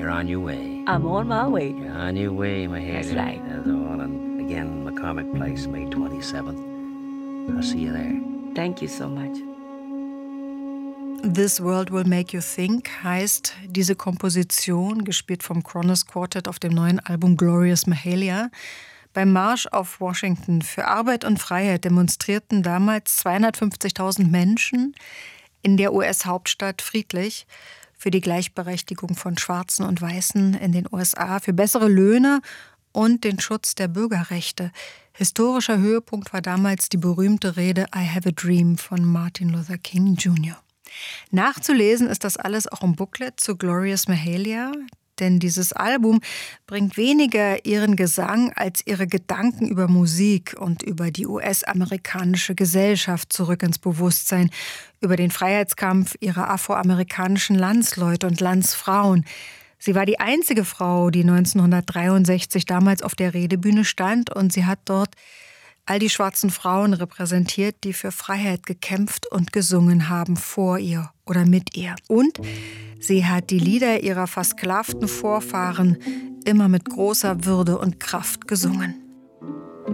You're on your way. I'm on my way. You're on your way, Mahalia. That's right. That's all. And again, McCormick Place, May 27th. I'll see you there. Thank you so much. This World Will Make You Think heißt diese Komposition, gespielt vom Kronos Quartet auf dem neuen Album Glorious Mahalia. Beim Marsch auf Washington für Arbeit und Freiheit demonstrierten damals 250.000 Menschen in der US-Hauptstadt friedlich für die Gleichberechtigung von Schwarzen und Weißen in den USA, für bessere Löhne und den Schutz der Bürgerrechte. Historischer Höhepunkt war damals die berühmte Rede I Have a Dream von Martin Luther King Jr. Nachzulesen ist das alles auch im Booklet zu Glorious Mahalia, denn dieses Album bringt weniger ihren Gesang als ihre Gedanken über Musik und über die US-amerikanische Gesellschaft zurück ins Bewusstsein, über den Freiheitskampf ihrer afroamerikanischen Landsleute und Landsfrauen. Sie war die einzige Frau, die 1963 damals auf der Redebühne stand, und sie hat dort all die schwarzen Frauen repräsentiert, die für Freiheit gekämpft und gesungen haben, vor ihr oder mit ihr. Und sie hat die Lieder ihrer versklavten Vorfahren immer mit großer Würde und Kraft gesungen.